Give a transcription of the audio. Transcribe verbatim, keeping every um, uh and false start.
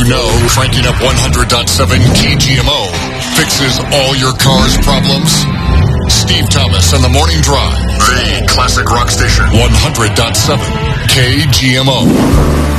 know cranking up one hundred point seven K G M O fixes all your car's problems? Steve Thomas and the Morning Drive. The classic rock station. one hundred point seven K G M O.